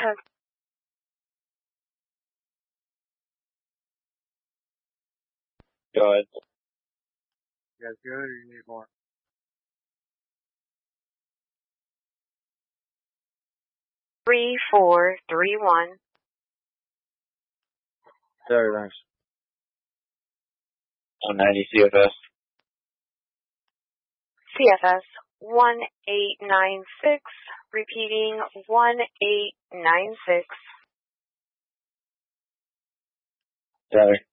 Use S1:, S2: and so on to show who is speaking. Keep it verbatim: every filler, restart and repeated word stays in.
S1: Test.
S2: Go ahead.
S3: You guys good or you need more?
S1: Three, four, three, one.
S2: Very nice. one ninety C F S.
S1: C F S one eight nine six. Repeating one eight nine six.
S2: Sorry.